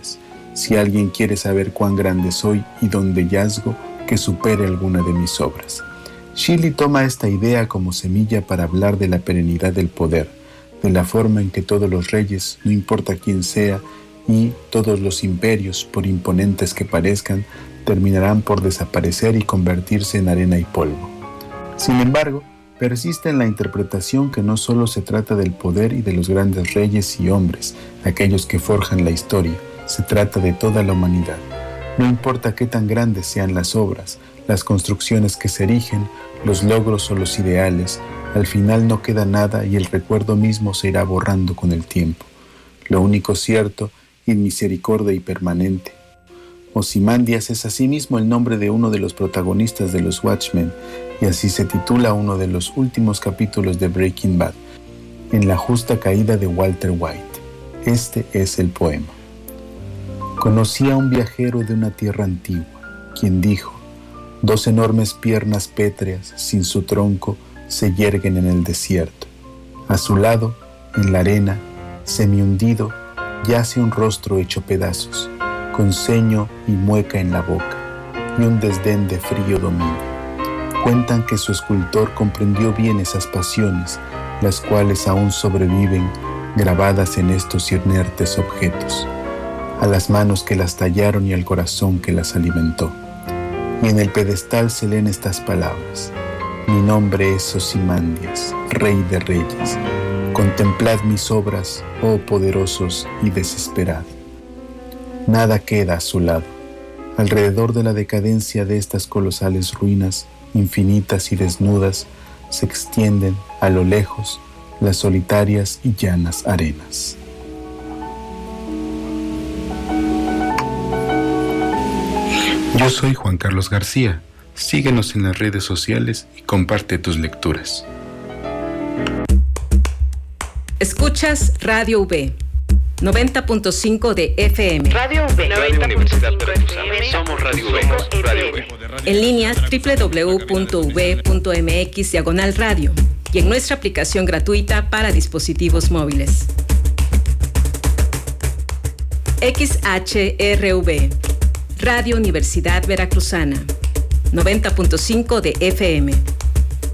historias. Si alguien quiere saber cuán grande soy y dónde yazgo, que supere alguna de mis obras. Shelley toma esta idea como semilla para hablar de la perenidad del poder, de la forma en que todos los reyes, no importa quién sea, y todos los imperios, por imponentes que parezcan, terminarán por desaparecer y convertirse en arena y polvo. Sin embargo, persiste en la interpretación que no solo se trata del poder y de los grandes reyes y hombres, aquellos que forjan la historia, se trata de toda la humanidad. No importa qué tan grandes sean las obras, las construcciones que se erigen, los logros o los ideales, al final no queda nada y el recuerdo mismo se irá borrando con el tiempo. Lo único cierto, inmisericordia y permanente. Ozymandias es asimismo el nombre de uno de los protagonistas de los Watchmen, y así se titula uno de los últimos capítulos de Breaking Bad, en la justa caída de Walter White. Este es el poema. Conocí a un viajero de una tierra antigua, quien dijo: 2 enormes piernas pétreas, sin su tronco, se yerguen en el desierto. A su lado, en la arena, semihundido, yace un rostro hecho pedazos, con ceño y mueca en la boca, y un desdén de frío dominio. Cuentan que su escultor comprendió bien esas pasiones, las cuales aún sobreviven grabadas en estos inertes objetos, a las manos que las tallaron y al corazón que las alimentó. Y en el pedestal se leen estas palabras: mi nombre es Ozymandias, rey de reyes. Contemplad mis obras, oh poderosos, y desesperad. Nada queda a su lado. Alrededor de la decadencia de estas colosales ruinas, infinitas y desnudas, se extienden, a lo lejos, las solitarias y llanas arenas. Yo soy Juan Carlos García. Síguenos en las redes sociales y comparte tus lecturas. Escuchas Radio V, 90.5 de FM. Radio V, Radio Universidad Veracruzana. Somos Radio V. Radio V. En línea www.uv.mx/radio y en nuestra aplicación gratuita para dispositivos móviles. XHRV, Radio Universidad Veracruzana, 90.5 de FM.